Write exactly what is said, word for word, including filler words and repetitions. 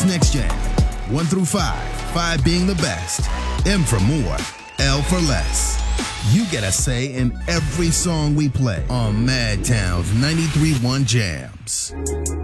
Next Gen. One through five. Five being the best. M for more. L for less. You get a say in every song we play on Madtown's ninety-three point one Jams.